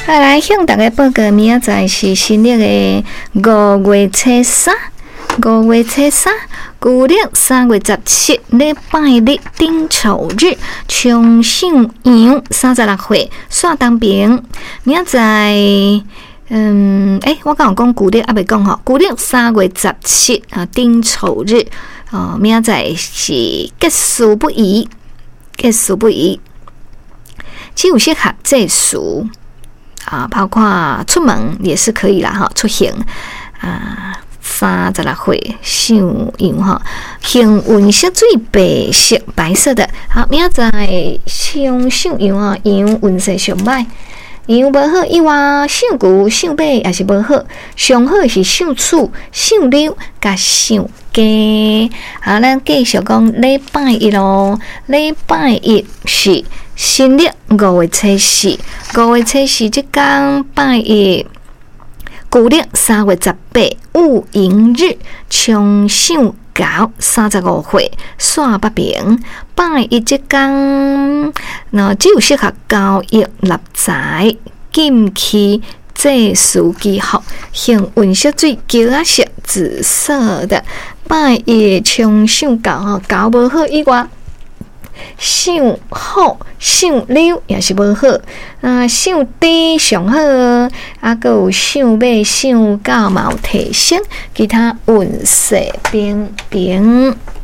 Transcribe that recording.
来向大家报告，明仔载是新历的5月初三。5月初三，旧历3月17，礼拜日丁丑日，冲上阳36岁，煞东平。明仔载，我刚有讲旧历，未讲吼。旧历3月17啊，丁丑日，明仔载是吉事不宜，吉事不宜。只有适合这事啊，包括出门也是可以啦哈，出行啊。36岁上阳哈，幸运色水白色的。好，明仔载冲上阳啊，阳运势上歹，阳无好，以外上牛、上马也是无好，上好是上厝、上溜甲上鸡。好，咱继续讲礼拜一咯，礼拜一是新历5月初4，5月初4这天拜一。旧历3月18，戊寅日，冲上高35岁，煞北平。拜一这天，只有适合交易立财、进去这事记号。幸运色水橘色、紫色的。拜一冲上高高无好以外。上好上溜也是无好，上低上好，还有上尾上高嘛有提升，其他运势平平。